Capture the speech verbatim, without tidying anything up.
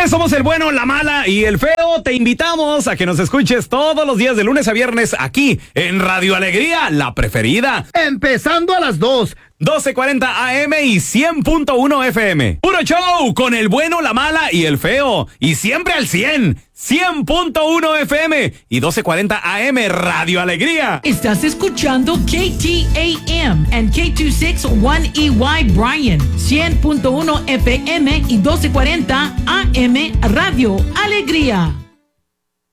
señores, somos el bueno, la mala y el feo. Te invitamos a que nos escuches todos los días de lunes a viernes aquí en Radio Alegría, la preferida. Empezando a las dos. doce cuarenta A M y cien punto uno F M. Puro show con el bueno, la mala y el feo. Y siempre al cien. cien punto uno F M y doce cuarenta A M Radio Alegría. Estás escuchando K T A M and K dos sesenta y uno E Y Bryan. cien punto uno F M y doce cuarenta A M Radio Alegría.